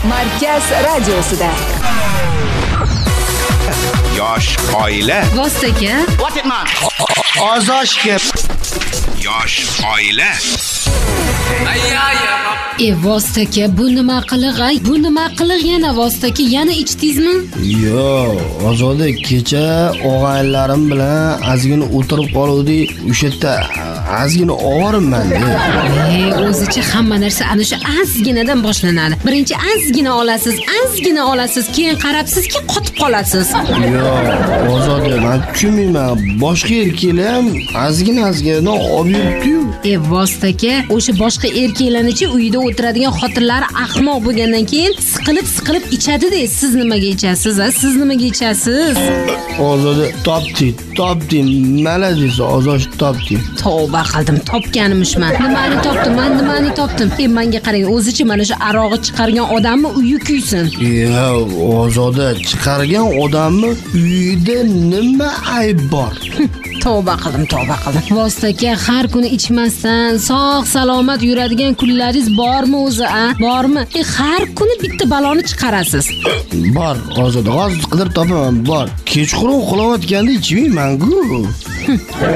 Markaz radiosida. Yosh oila. Vostaga. What it man? Ozoshga. Yosh oila. Vostaga, bu nima qilig'ay? Bu nima qilig' yana Vostaga? Yana ichdingizmi? Yo'q, Ozoda kecha og'aylarim bilan ozgina o'tirib qoldik. O'sha yerda ozgina og'rimman. O'zicha hamma narsa ana shu ozginadan boshlanadi. Birinchi ozgina olasiz, keyin qarabsizki qotib qolasiz. Yo'q, Ozoda, men tushunmayman. Boshqa erkaklar ham ozgina olib yuribdi-yu. Vostaga, o'sha boshqa erkaklarnichi uyda o'tiradigan xotinlari ahmoq bo'lgandan keyin siqilib ichadi-da. Siz nimaga ichasiz? Siz nimaga ichasiz? Ozoda topdim. Malades, Ozosh topdim. Tavba qildim, topganimishman. Nimani topdim? Menga qarang, o'zicha mana shu arog'i chiqargan odamni uyi kuysin. Yo'q, Ozoda chiqargan odamni uyida nima ayb bor? Tavba qildim. Vostaga, har kuni ichmasdan sog' salomat yuradigan kunlaringiz bormi o'zi, Bormi? Har kuni bitta baloni chiqarasiz. Bor, Ozoda, hozir qidirib topaman, bor. Kechqurun uxlayotganda ichmayman-ku.